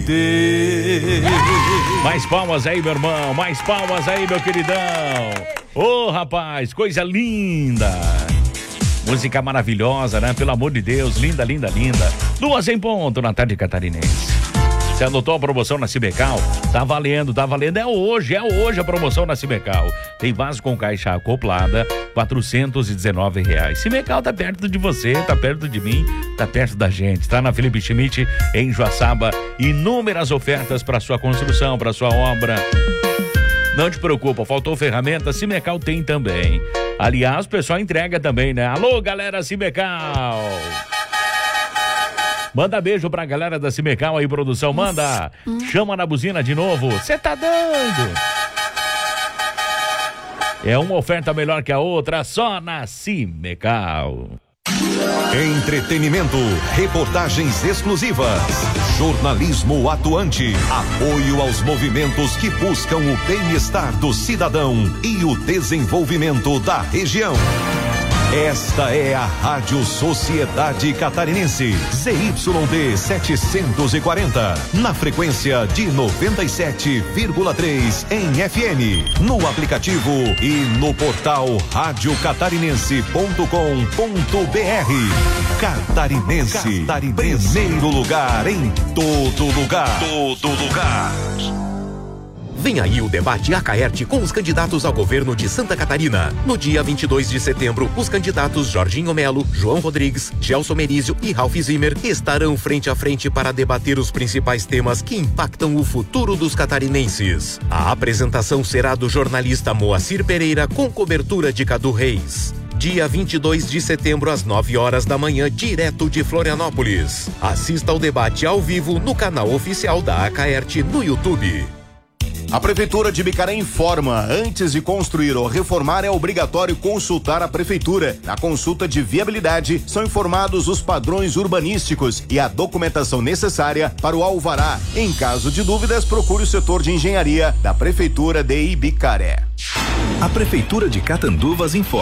Mais palmas aí, meu irmão. Mais palmas aí, meu queridão. Ô, rapaz, coisa linda. Música maravilhosa, né? Pelo amor de Deus, linda, linda, linda. 2 em ponto na tarde catarinense. Você anotou a promoção na Cimecal? Tá valendo. É hoje a promoção na Cimecal. Tem vaso com caixa acoplada, R$419. Cimecal tá perto de você, tá perto de mim, tá perto da gente. Tá na Felipe Schmidt, em Joaçaba. Inúmeras ofertas para sua construção, para sua obra. Não te preocupa, faltou ferramenta, Cimecal tem também. Aliás, o pessoal entrega também, né? Alô, galera Cimecal! Manda beijo pra galera da Cimecal aí, produção, manda! Chama na buzina de novo, cê tá doido? É uma oferta melhor que a outra, só na Cimecal. Entretenimento, reportagens exclusivas, jornalismo atuante, apoio aos movimentos que buscam o bem-estar do cidadão e o desenvolvimento da região. Esta é a Rádio Sociedade Catarinense, ZYD 740, na frequência de 97,3 em FM, no aplicativo e no portal radiocatarinense.com.br. Catarinense, primeiro lugar em todo lugar. Vem aí o debate Acaerte com os candidatos ao governo de Santa Catarina. No dia 22 de setembro, os candidatos Jorginho Melo, João Rodrigues, Gelson Merizio e Ralph Zimmer estarão frente a frente para debater os principais temas que impactam o futuro dos catarinenses. A apresentação será do jornalista Moacir Pereira com cobertura de Cadu Reis. Dia 22 de setembro, às 9 horas da manhã, direto de Florianópolis. Assista ao debate ao vivo no canal oficial da Acaerte no YouTube. A Prefeitura de Bicaré informa, antes de construir ou reformar é obrigatório consultar a Prefeitura. Na consulta de viabilidade, são informados os padrões urbanísticos e a documentação necessária para o alvará. Em caso de dúvidas, procure o setor de engenharia da Prefeitura de Ibicaré. A Prefeitura de Catanduvas informa.